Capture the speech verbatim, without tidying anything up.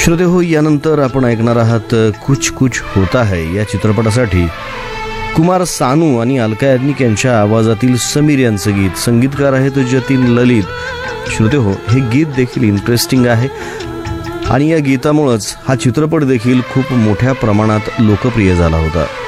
श्रोते हो, यानंतर आपण ऐकणार आहात कुछ कुछ होता है या चित्रपटासाठी कुमार सानू आणि अलका याज्ञिक यांच्या आवाजातील समीर यांचं गीत. संगीतकार आहेत जतीन ललित. श्रोते हो, हे गीत देखील इंटरेस्टिंग आहे आणि या गीतामुळेच हा चित्रपट देखील खूप मोठ्या प्रमाणात लोकप्रिय झाला होता.